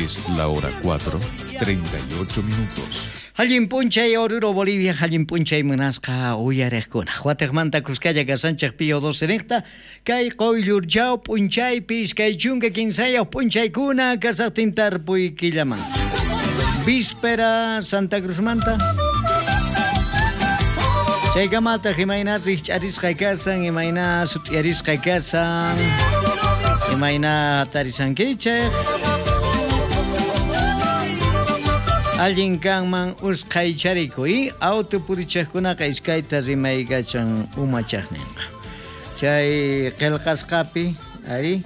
Es la hora 4:38. Hallin Punchay, Oruro, Bolivia, Hallin Punchay, Munasca, Uyarejcuna. Huategmanta, Cuscaya, Casanchak, Pío 2 Selecta, Kai, Coilurjao, Punchay, Piscay, Chunga, Quinsaya, Punchay, Cuna, Casatintar, Puiquillaman. Víspera, Santa Cruz Manta. Chaygamata, Jimaina, Aris Kaikasan, Imaina, Sutiaris Kaikasan, Imaina, Tarisan Kiche. Alguien kanman uskay chariko y auto purichakuna kaiskaita rimaygachan umachaqninqa. Chay qillqasqapi ari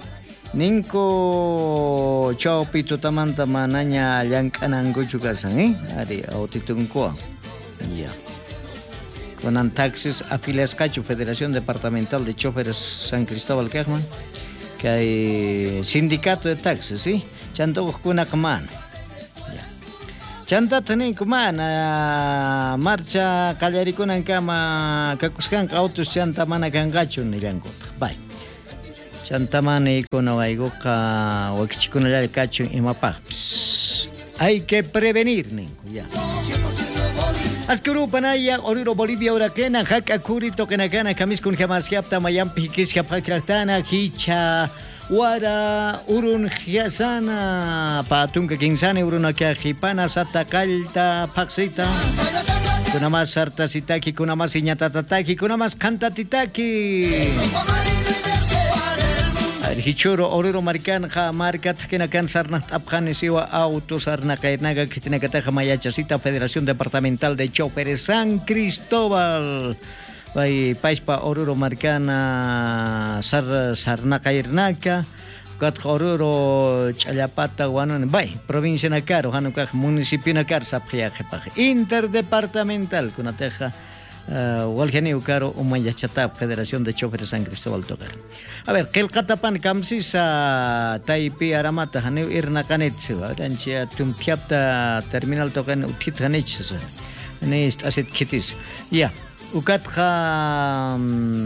ninko chawpi tutamanta manaña llank'anankuchu kasan ari autitunkuwan. Ya. Kunan taxis afiliasqachu Federación Departamental de Choferes San Cristóbal kaqman kay sindicato de taxis, ¿sí? Chantuqkunaq mana. Chanta tenin kumana marcha kallarikunan kama kakuskan autos chanta mana kangachu nillankut. Bai. Chanta mana ikono aygoka wakichikuna llal kachun imapaqpis. Hay que prevenir ninku ya. Askuru panaya Oruro Bolivia urakena haka kuri tokenakana kamiskun jamasiapta mayampi hikisha pakraktana hicha Wara urun hiasana patunka kinsane uruna kia hipana sata kalta paksita kunamas sarta sitaki kunamas iñatatataki kunamas kantatitaki hichuro oruro markan ha markat kenakan sarnat abkhane siwa auto sarna kainaga kitinakata mayachasita Federación Departamental de Choferes San Cristóbal. Vai paispa Oruro marcana sarna kairnaka kat Oruro Challapata wanon vai provincia nakaro hanuka municipio nakar sapkhia khepaj interdepartamental kunateja walgeni ukaro umayachata Federación de Choferes San Cristóbal tocar. A ver, kelqatapan kamsisa taipi aramata haneu irnakanetsu ranchia tumtiapta terminal tokan utit hanechsa nest aset kitis ya ukatqa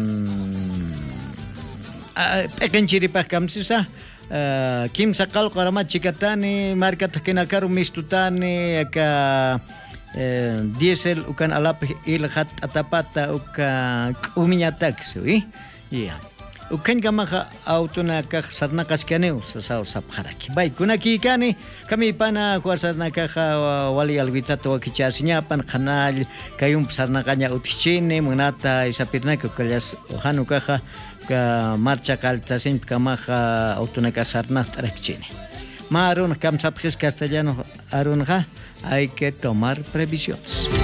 pekenchiripaq kamsisa kimsa qalqarama chikatani markata kinakaru mistutani aka diesel ukan alap ilhat atapata uka umiñataxu ya ukan kamaqa autona kaq sarnaqaskaneu sasaw sapqaraki bay kunaki kani kami pana kuasarnaqaqa wali alwitata wakichasiñapan qanall kayum sarnaqaña utichini munata isapirnaka kallas hanukaqa ka marcha kaltasin kamaqa autonaka sarnaq tarakchini marun kamsapqis castellano arunqa hay que tomar previsiones.